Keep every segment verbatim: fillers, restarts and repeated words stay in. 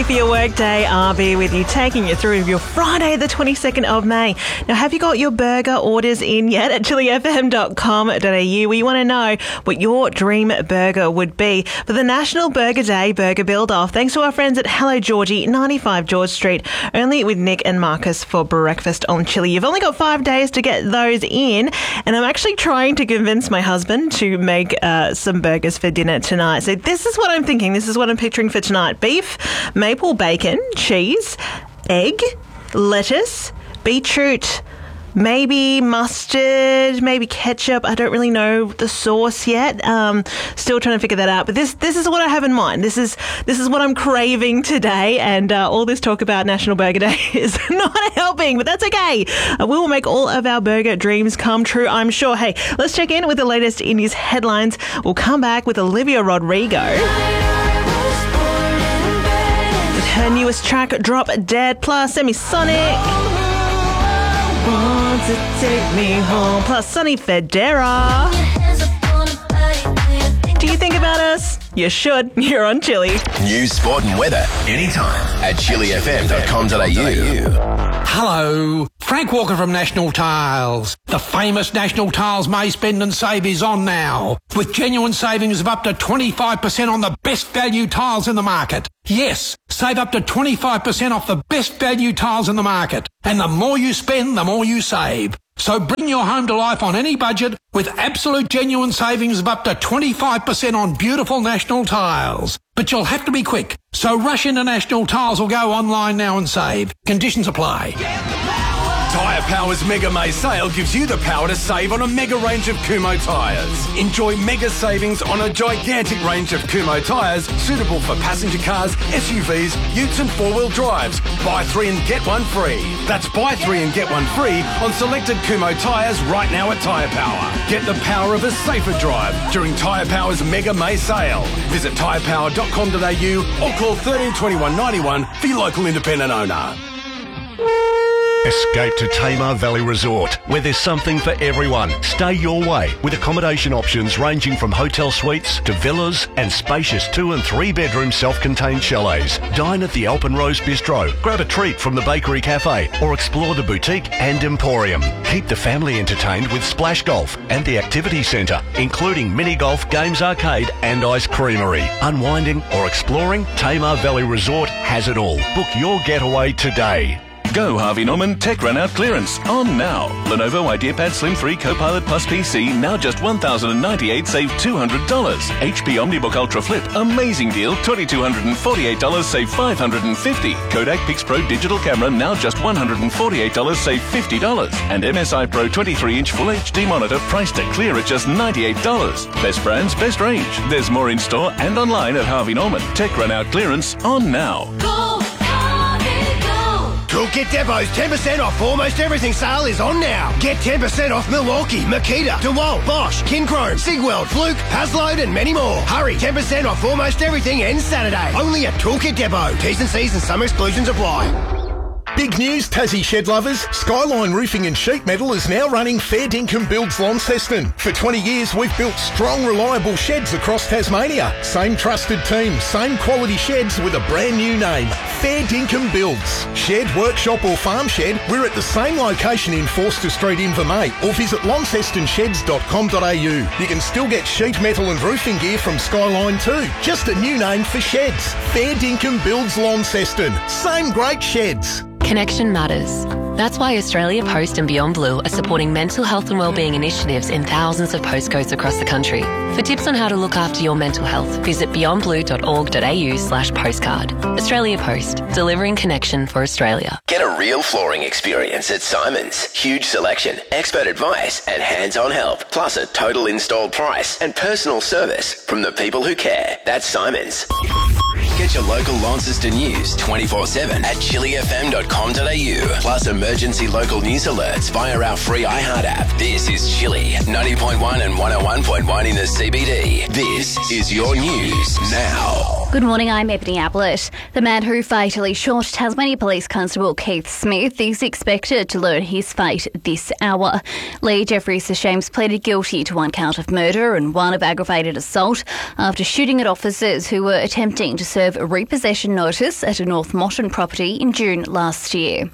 for your workday. R B with you, taking you through your Friday, the twenty-second of May. Now, have you got your burger orders in yet at chili f m dot com dot a u? We want to know what your dream burger would be for the National Burger Day Burger Build-Off. Thanks to our friends at Hello Georgie, ninety-five George Street, only with Nick and Marcus for breakfast on Chili. You've only got five days to get those in, and I'm actually trying to convince my husband to make uh, some burgers for dinner tonight. So this is what I'm thinking. This is what I'm picturing for tonight. Beef, maple bacon, cheese, egg, lettuce, beetroot, maybe mustard, maybe ketchup. I don't really know the sauce yet. Um, still trying to figure that out. But this this is what I have in mind. This is this is what I'm craving today. And uh, all this talk about National Burger Day is not helping, but that's okay. Uh, we will make all of our burger dreams come true, I'm sure. Hey, let's check in with the latest in news headlines. We'll come back with Olivia Rodrigo. With her newest track, Drop Dead, plus Semisonic. Want to take me home. Plus Sonny Fodera. Do you think about us? You should. You're on Chili. News, sport and weather anytime at chili f m dot com dot a u. Hello, Frank Walker from National Tiles. The famous National Tiles May Spend and Save is on now, with genuine savings of up to twenty-five percent on the best value tiles in the market. Yes, save up to twenty-five percent off the best value tiles in the market. And the more you spend, the more you save. So bring your home to life on any budget with absolute genuine savings of up to twenty-five percent on beautiful National Tiles. But you'll have to be quick. So rush into National Tiles or go online now and save. Conditions apply. Tyre Power's Mega May sale gives you the power to save on a mega range of Kumho tyres. Enjoy mega savings on a gigantic range of Kumho tyres suitable for passenger cars, S U Vs, utes and four-wheel drives. Buy three and get one free. That's buy three and get one free on selected Kumho tyres right now at Tyre Power. Get the power of a safer drive during Tyre Power's Mega May sale. Visit tyre power dot com dot a u or call thirteen twenty-one ninety-one for your local independent owner. Escape to Tamar Valley Resort, where there's something for everyone. Stay your way with accommodation options ranging from hotel suites to villas and spacious two and three bedroom self-contained chalets. Dine at the Alpen Rose Bistro, grab a treat from the Bakery Cafe or explore the boutique and emporium. Keep the family entertained with Splash Golf and the Activity Centre, including mini golf, games arcade and ice creamery. Unwinding or exploring, Tamar Valley Resort has it all. Book your getaway today. Go Harvey Norman Tech Run Out Clearance on now. Lenovo IdeaPad Slim three Copilot Plus P C now just one thousand ninety-eight dollars, save two hundred dollars. H P OmniBook Ultra Flip, amazing deal, two thousand two hundred forty-eight dollars, save five hundred fifty dollars. Kodak PixPro Digital Camera now just one hundred forty-eight dollars, save fifty dollars. And M S I Pro twenty-three inch Full H D monitor priced at clear at just ninety-eight dollars. Best brands, best range. There's more in store and online at Harvey Norman. Tech Run Out Clearance on now. Go, Harvey, go! Toolkit Depot's ten percent off almost everything sale is on now. Get ten percent off Milwaukee, Makita, DeWalt, Bosch, Kinchrome, Sigweld, Fluke, Hasload and many more. Hurry, ten percent off almost everything ends Saturday. Only at Toolkit Depot. T's and C's and some exclusions apply. Big news, Tassie shed lovers. Skyline Roofing and Sheet Metal is now running Fair Dinkum Builds Launceston. For twenty years, we've built strong, reliable sheds across Tasmania. Same trusted team, same quality sheds with a brand new name. Fair Dinkum Builds. Shed, workshop or farm shed, we're at the same location in Forster Street, Invermay, or visit launceston sheds dot com dot a u. You can still get sheet metal and roofing gear from Skyline too. Just a new name for sheds. Fair Dinkum Builds Launceston. Same great sheds. Connection matters. That's why Australia Post and Beyond Blue are supporting mental health and wellbeing initiatives in thousands of postcodes across the country. For tips on how to look after your mental health, visit beyond blue dot org dot a u slash postcard. Australia Post, delivering connection for Australia. Get a real flooring experience at Simon's. Huge selection, expert advice and hands-on help, plus a total installed price and personal service from the people who care. That's Simon's. Get your local Launceston news twenty-four seven at chili f m dot com dot a u. Plus emergency local news alerts via our free iHeart app. This is Chili, ninety point one and one oh one point one in the C B D. This is your news now. Good morning, I'm Ebony Ablett. The man who fatally shot Tasmania Police Constable Keith Smith is expected to learn his fate this hour. Lee Jeffrey Seshames pleaded guilty to one count of murder and one of aggravated assault after shooting at officers who were attempting to serve serve a repossession notice at a North Motton property in June last year.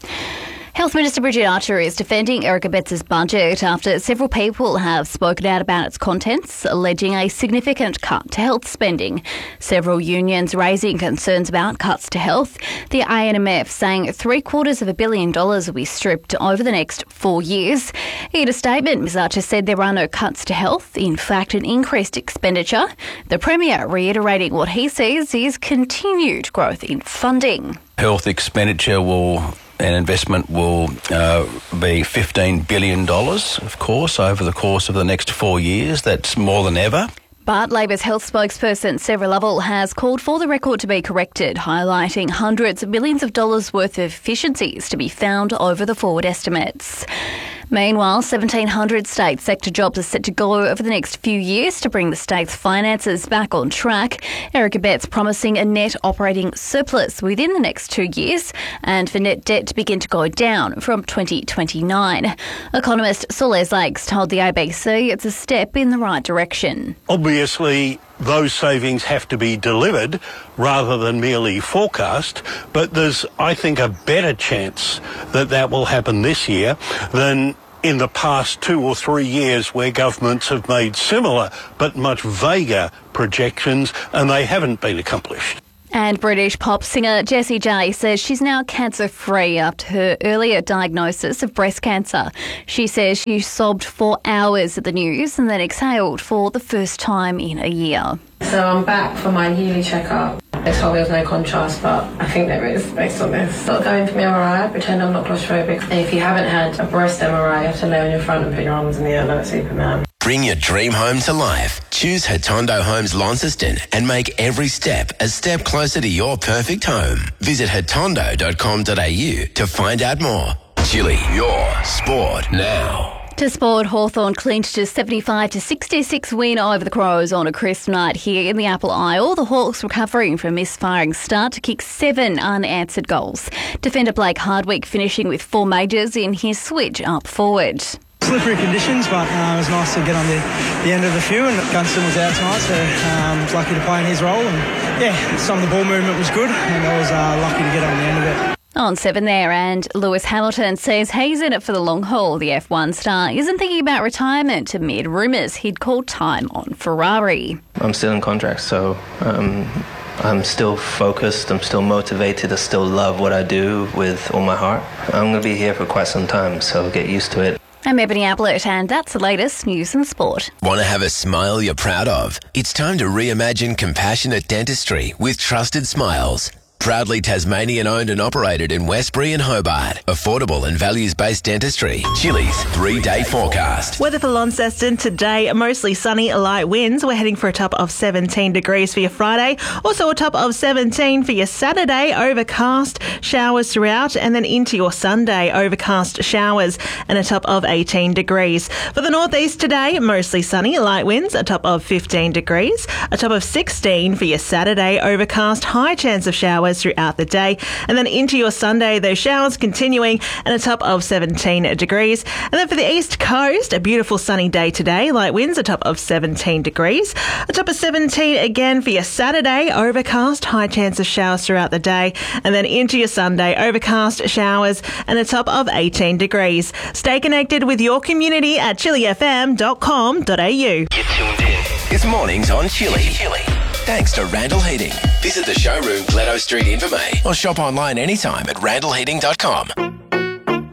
Health Minister Bridget Archer is defending Erica Betts' budget after several people have spoken out about its contents, alleging a significant cut to health spending. Several unions raising concerns about cuts to health. The A N M F saying three quarters of a billion dollars will be stripped over the next four years. In a statement, Miz Archer said there are no cuts to health, in fact an increased expenditure. The Premier reiterating what he sees is continued growth in funding. Health expenditure will and investment will uh, be fifteen billion dollars, of course, over the course of the next four years. That's more than ever. But Labor's health spokesperson, Sarah Lovell, has called for the record to be corrected, highlighting hundreds of millions of dollars worth of efficiencies to be found over the forward estimates. Meanwhile, seventeen hundred state sector jobs are set to go over the next few years to bring the state's finances back on track. Erica Betts promising a net operating surplus within the next two years and for net debt to begin to go down from twenty twenty-nine. Economist Soles Lakes told the A B C it's a step in the right direction. Obviously, those savings have to be delivered rather than merely forecast, but there's, I think, a better chance that that will happen this year than in the past two or three years where governments have made similar but much vaguer projections and they haven't been accomplished. And British pop singer Jessie J says she's now cancer-free after her earlier diagnosis of breast cancer. She says she sobbed for hours at the news and then exhaled for the first time in a year. So I'm back for my yearly checkup. They told me there's no contrast, but I think there is based on this. So I'll go in for my M R I, pretend I'm not claustrophobic. And if you haven't had a breast M R I, you have to lay on your front and put your arms in the air like Superman. Bring your dream home to life. Choose Hatondo Homes Launceston and make every step a step closer to your perfect home. Visit hatondo dot com dot a u to find out more. Chili, your sport now. To sport, Hawthorn clinched a seventy-five to sixty-six win over the Crows on a crisp night here in the Apple Isle. The Hawks recovering from a misfiring start to kick seven unanswered goals. Defender Blake Hardwick finishing with four majors in his switch up forward. Slippery conditions, but uh, it was nice to get on the, the end of the few, and Gunston was out tonight, so um, was lucky to play in his role. And yeah, some of the ball movement was good, and I was uh, lucky to get on the end of it. On seven there, and Lewis Hamilton says he's in it for the long haul. The F one star isn't thinking about retirement amid rumours he'd call time on Ferrari. I'm still in contract, so um, I'm still focused, I'm still motivated, I still love what I do with all my heart. I'm going to be here for quite some time, so get used to it. I'm Ebony Ablett, and that's the latest news and sport. Want to have a smile you're proud of? It's time to reimagine compassionate dentistry with Trusted Smiles. Proudly Tasmanian owned and operated in Westbury and Hobart. Affordable and values-based dentistry. Chili's three-day forecast. Weather for Launceston today, mostly sunny, light winds. We're heading for a top of seventeen degrees for your Friday. Also a top of seventeen for your Saturday. Overcast, showers throughout, and then into your Sunday, overcast showers and a top of eighteen degrees. For the northeast today, mostly sunny, light winds, a top of fifteen degrees. A top of sixteen for your Saturday, overcast, high chance of showers throughout the day, and then into your Sunday, those showers continuing and a top of seventeen degrees. And then for the east coast, a beautiful sunny day today, light winds, a top of seventeen degrees, a top of seventeen again for your Saturday, overcast, high chance of showers throughout the day, and then into your Sunday, overcast, showers and a top of eighteen degrees. Stay connected with your community at chili f m dot com dot a u. You're tuned in. It's mornings on Chili. Chili. Thanks to Randall Heating. Visit the showroom, Glencoe Street, Invermay, or shop online anytime at randall heating dot com.